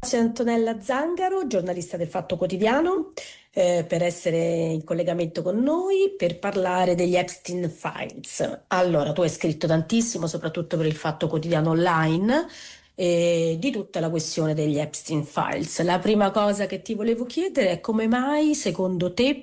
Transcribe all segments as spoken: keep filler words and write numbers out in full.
ringrazio Antonella Zangaro, giornalista del Fatto Quotidiano, eh, per essere in collegamento con noi per parlare degli Epstein Files. Allora, tu hai scritto tantissimo, soprattutto per il Fatto Quotidiano Online, eh, di tutta la questione degli Epstein Files. La prima cosa che ti volevo chiedere è come mai, secondo te,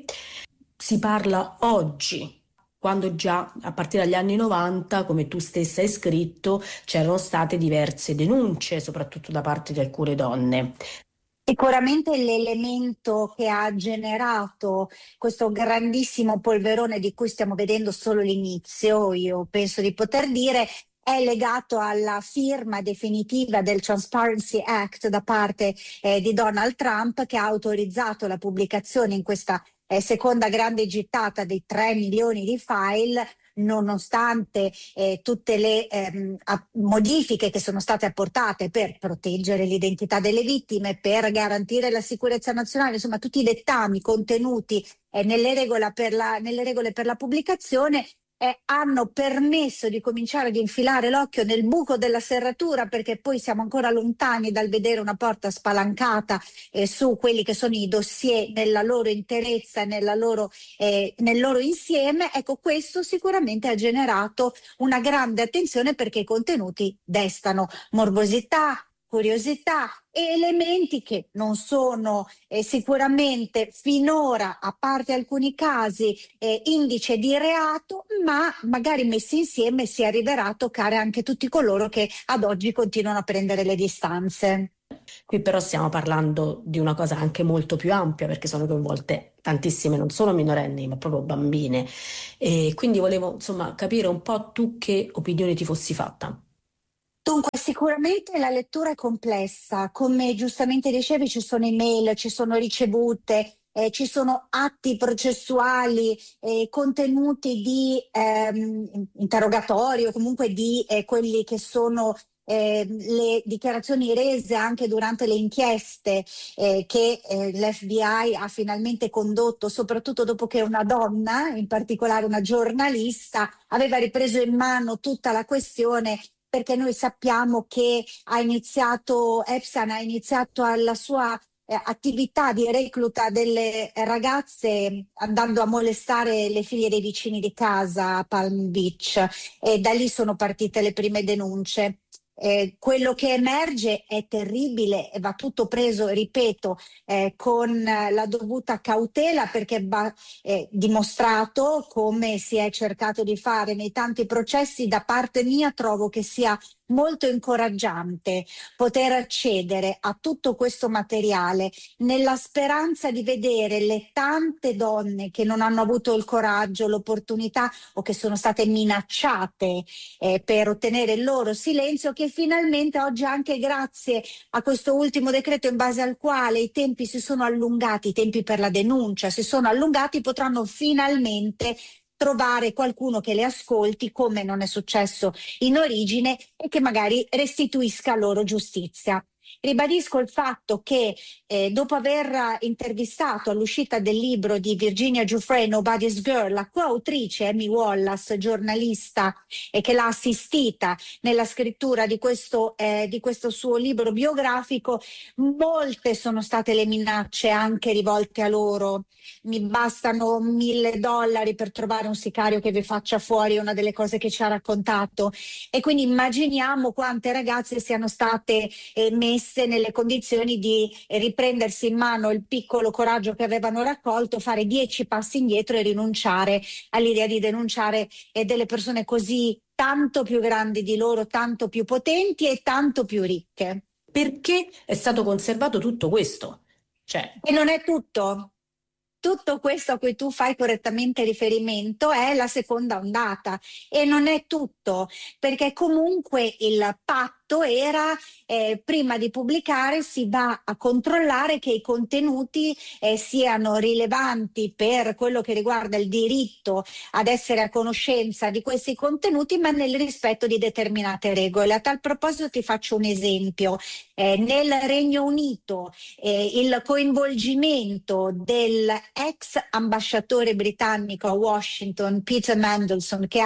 si parla oggi, quando già a partire dagli anni novanta, come tu stessa hai scritto, c'erano state diverse denunce, soprattutto da parte di alcune donne. Sicuramente l'elemento che ha generato questo grandissimo polverone di cui stiamo vedendo solo l'inizio, io penso di poter dire, è legato alla firma definitiva del Transparency Act da parte eh, di Donald Trump, che ha autorizzato la pubblicazione in questa eh, seconda grande gittata dei tre milioni di file, nonostante eh, tutte le ehm, a- modifiche che sono state apportate per proteggere l'identità delle vittime, per garantire la sicurezza nazionale, insomma tutti i dettami contenuti eh, nelle regole per la, nelle regole per la pubblicazione. Eh, hanno permesso di cominciare ad infilare l'occhio nel buco della serratura, perché poi siamo ancora lontani dal vedere una porta spalancata eh, su quelli che sono i dossier nella loro interezza e nella loro, eh, nel loro insieme. Ecco, questo sicuramente ha generato una grande attenzione, perché i contenuti destano morbosità, curiosità e elementi che non sono eh, sicuramente finora, a parte alcuni casi, eh, indice di reato, ma magari messi insieme si arriverà a toccare anche tutti coloro che ad oggi continuano a prendere le distanze. Qui però stiamo parlando di una cosa anche molto più ampia, perché sono coinvolte tantissime, non solo minorenni, ma proprio bambine. E quindi volevo, insomma, capire un po' tu che opinione ti fossi fatta. Dunque, sicuramente la lettura è complessa. Come giustamente dicevi, ci sono email, ci sono ricevute, eh, ci sono atti processuali, eh, contenuti di ehm, interrogatorio, comunque di eh, quelli che sono eh, le dichiarazioni rese anche durante le inchieste eh, che eh, l'F B I ha finalmente condotto, soprattutto dopo che una donna, in particolare una giornalista, aveva ripreso in mano tutta la questione, perché noi sappiamo che ha iniziato, Epstein ha iniziato alla sua eh, attività di recluta delle ragazze andando a molestare le figlie dei vicini di casa a Palm Beach, e da lì sono partite le prime denunce. Eh, quello che emerge è terribile e va tutto preso, ripeto, eh, con eh, la dovuta cautela, perché va eh, dimostrato, come si è cercato di fare nei tanti processi. Da parte mia trovo che sia molto incoraggiante poter accedere a tutto questo materiale, nella speranza di vedere le tante donne che non hanno avuto il coraggio, l'opportunità, o che sono state minacciate eh, per ottenere il loro silenzio, che finalmente oggi, anche grazie a questo ultimo decreto in base al quale i tempi si sono allungati, i tempi per la denuncia si sono allungati, potranno finalmente trovare qualcuno che le ascolti, come non è successo in origine, e che magari restituisca loro giustizia. Ribadisco il fatto che eh, dopo aver intervistato all'uscita del libro di Virginia Giuffre, Nobody's Girl, la coautrice Amy Wallace, giornalista, e che l'ha assistita nella scrittura di questo, eh, di questo suo libro biografico, molte sono state le minacce anche rivolte a loro. Mi bastano mille dollari per trovare un sicario che vi faccia fuori, una delle cose che ci ha raccontato. E quindi immaginiamo quante ragazze siano state eh, messe nelle condizioni di eh, riprendersi in mano il piccolo coraggio che avevano raccolto, fare dieci passi indietro e rinunciare all'idea di denunciare eh, delle persone così tanto più grandi di loro, tanto più potenti e tanto più ricche. Perché è stato conservato tutto questo? Cioè, E non è tutto. Tutto questo a cui tu fai correttamente riferimento è la seconda ondata, e non è tutto, perché comunque il patto era eh, prima di pubblicare si va a controllare che i contenuti eh, siano rilevanti per quello che riguarda il diritto ad essere a conoscenza di questi contenuti, ma nel rispetto di determinate regole. A tal proposito ti faccio un esempio. Eh, nel Regno Unito eh, il coinvolgimento del ex ambasciatore britannico a Washington, Peter Mandelson, che ha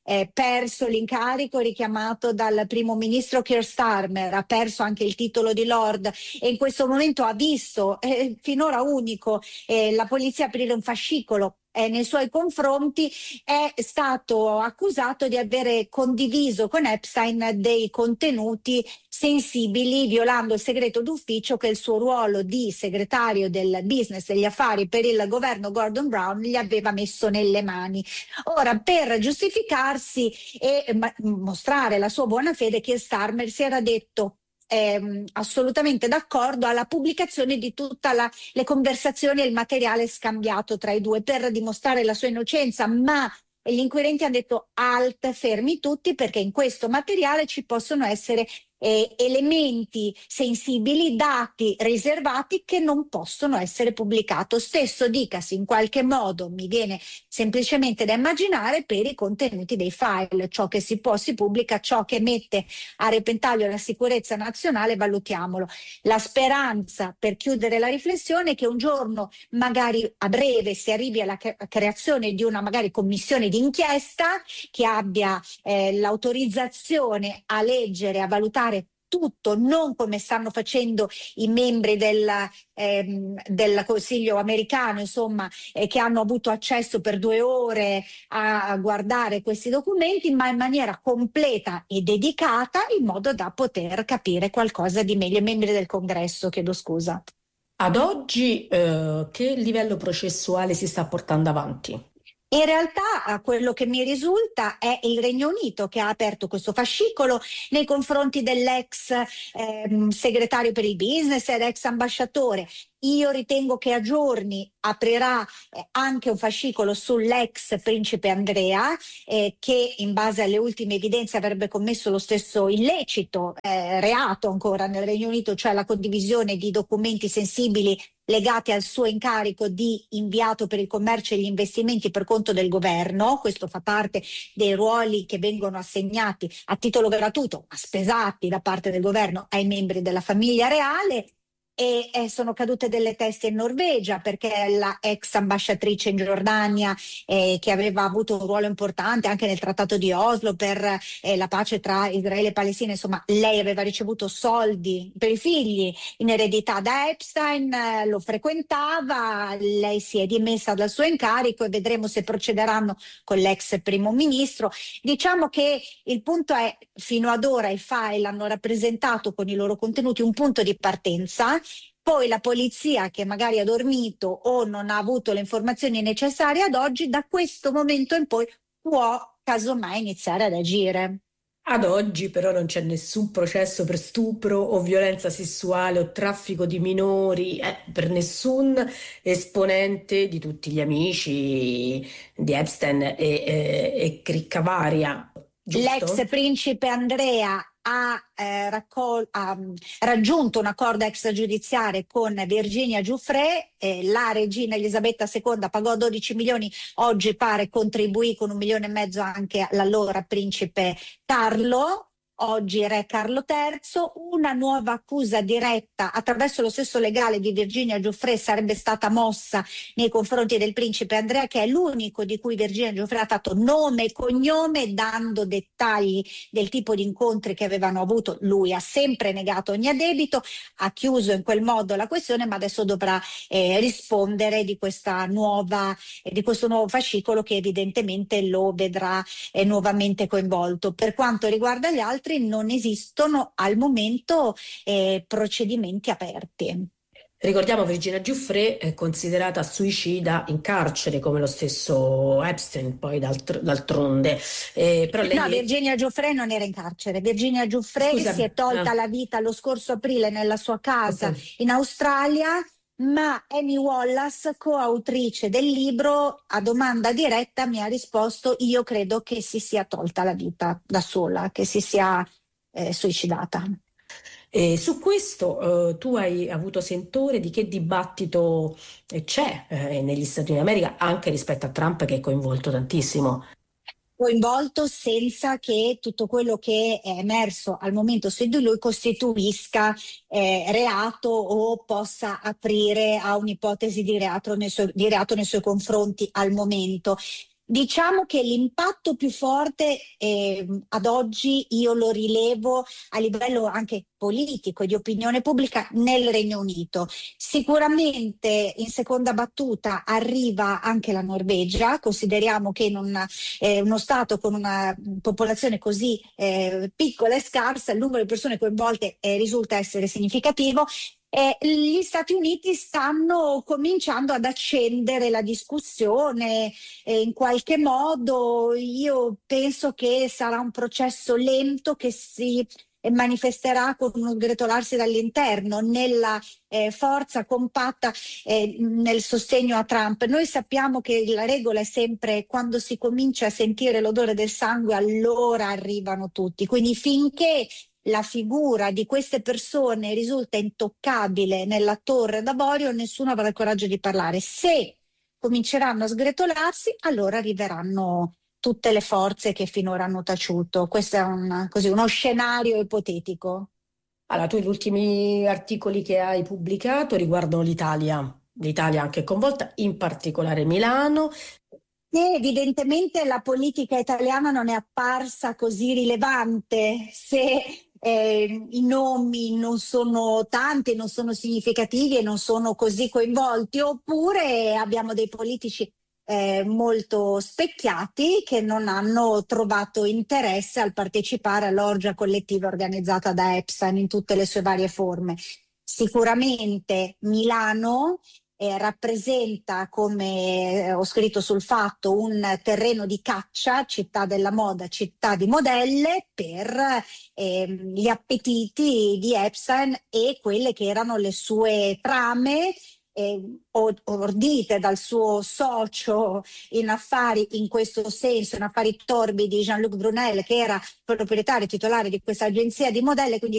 eh, perso l'incarico richiamato dal primo ministro Keir Starmer, ha perso anche il titolo di Lord e in questo momento ha visto, eh, finora unico, eh, la polizia aprire un fascicolo eh, nei suoi confronti, è stato accusato di avere condiviso con Epstein dei contenuti sensibili, violando il segreto d'ufficio che il suo ruolo di segretario del business, degli affari per il governo Gordon Brown gli aveva messo nelle mani. Ora, per giustificarsi e ma- mostrare la sua buona fede, Keir Starmer si era detto ehm, assolutamente d'accordo alla pubblicazione di tutte le conversazioni e il materiale scambiato tra i due per dimostrare la sua innocenza, ma gli inquirenti hanno detto alt, fermi tutti, perché in questo materiale ci possono essere eh, elementi sensibili, dati riservati che non possono essere pubblicati. Stesso dicasi in qualche modo, mi viene semplicemente da immaginare, per i contenuti dei file, ciò che si può si pubblica, ciò che mette a repentaglio la sicurezza nazionale valutiamolo. La speranza, per chiudere la riflessione, è che un giorno, magari a breve, si arrivi alla cre- creazione di una magari commissione d'inchiesta che abbia eh, l'autorizzazione a leggere, a valutare tutto, non come stanno facendo i membri del, ehm, del Consiglio americano, insomma, eh, che hanno avuto accesso per due ore a, a guardare questi documenti, ma in maniera completa e dedicata, in modo da poter capire qualcosa di meglio. I membri del Congresso, chiedo scusa. Ad oggi, eh, che livello processuale si sta portando avanti? In realtà, a quello che mi risulta, è il Regno Unito che ha aperto questo fascicolo nei confronti dell'ex ehm, segretario per il business ed ex ambasciatore. Io ritengo che a giorni aprirà eh, anche un fascicolo sull'ex principe Andrea, eh, che in base alle ultime evidenze avrebbe commesso lo stesso illecito, eh, reato ancora nel Regno Unito, cioè la condivisione di documenti sensibili legati al suo incarico di inviato per il commercio e gli investimenti per conto del governo. Questo fa parte dei ruoli che vengono assegnati a titolo gratuito, ma spesati da parte del governo ai membri della famiglia reale. E eh, sono cadute delle teste in Norvegia, perché la ex ambasciatrice in Giordania, eh, che aveva avuto un ruolo importante anche nel trattato di Oslo per eh, la pace tra Israele e Palestina, insomma, lei aveva ricevuto soldi per i figli in eredità da Epstein, eh, lo frequentava, lei si è dimessa dal suo incarico e vedremo se procederanno con l'ex primo ministro. Diciamo che il punto è, fino ad ora i file hanno rappresentato con i loro contenuti un punto di partenza. Poi la polizia, che magari ha dormito o non ha avuto le informazioni necessarie ad oggi, da questo momento in poi può casomai iniziare ad agire. Ad oggi però non c'è nessun processo per stupro o violenza sessuale o traffico di minori, eh, per nessun esponente di tutti gli amici di Epstein e, e, e cricca varia, L'ex giusto? principe Andrea ha, eh, raccol- ha, mh, raggiunto un accordo extragiudiziale con Virginia Giuffre, eh, la regina Elisabetta seconda pagò dodici milioni, oggi pare contribuì con un milione e mezzo anche all'allora principe Carlo. Oggi re Carlo terzo, una nuova accusa diretta attraverso lo stesso legale di Virginia Giuffre sarebbe stata mossa nei confronti del principe Andrea, che è l'unico di cui Virginia Giuffre ha fatto nome e cognome, dando dettagli del tipo di incontri che avevano avuto. Lui ha sempre negato ogni addebito, ha chiuso in quel modo la questione, ma adesso dovrà eh, rispondere di questa nuova, eh, di questo nuovo fascicolo che evidentemente lo vedrà eh, nuovamente coinvolto. Per quanto riguarda gli altri, non esistono al momento eh, procedimenti aperti. Ricordiamo Virginia Giuffre è considerata suicida in carcere come lo stesso Epstein, poi d'altr- d'altronde. Eh, però No, lei è... Virginia Giuffre non era in carcere. Virginia Giuffre Scusa, si è tolta ah, la vita lo scorso aprile nella sua ok. casa in Australia, ma Amy Wallace, coautrice del libro, a domanda diretta mi ha risposto: io credo che si sia tolta la vita da sola, che si sia eh, suicidata. E su questo eh, tu hai avuto sentore di che dibattito eh, c'è eh, negli Stati Uniti d'America anche rispetto a Trump che è coinvolto tantissimo. Coinvolto, senza che tutto quello che è emerso al momento su di lui costituisca eh, reato o possa aprire a un'ipotesi di reato nei suoi, di reato nei suoi confronti al momento. Diciamo che l'impatto più forte eh, ad oggi io lo rilevo a livello anche politico e di opinione pubblica nel Regno Unito. Sicuramente in seconda battuta arriva anche la Norvegia. Consideriamo che in un, eh, uno Stato con una popolazione così eh, piccola e scarsa, il numero di persone coinvolte eh, risulta essere significativo. Eh, gli Stati Uniti stanno cominciando ad accendere la discussione, eh, in qualche modo. Io penso che sarà un processo lento che si eh, manifesterà con uno sgretolarsi dall'interno, nella eh, forza compatta eh, nel sostegno a Trump. Noi sappiamo che la regola è sempre: quando si comincia a sentire l'odore del sangue, allora arrivano tutti. Quindi finché la figura di queste persone risulta intoccabile nella torre d'avorio, nessuno avrà il coraggio di parlare. Se cominceranno a sgretolarsi, allora arriveranno tutte le forze che finora hanno taciuto. Questo è un, così, uno scenario ipotetico. Allora, tu gli ultimi articoli che hai pubblicato riguardano l'Italia, l'Italia anche coinvolta, in particolare Milano. E evidentemente la politica italiana non è apparsa così rilevante se eh, i nomi non sono tanti, non sono significativi e non sono così coinvolti, oppure abbiamo dei politici eh, molto specchiati che non hanno trovato interesse al partecipare all'orgia collettiva organizzata da Epstein in tutte le sue varie forme. Sicuramente Milano eh, rappresenta, come eh, ho scritto sul fatto, un terreno di caccia, città della moda, città di modelle, per ehm, gli appetiti di Epstein e quelle che erano le sue trame eh, o- ordite dal suo socio in affari, in questo senso, in affari torbidi, Jean-Luc Brunel, che era proprietario titolare di questa agenzia di modelle. Quindi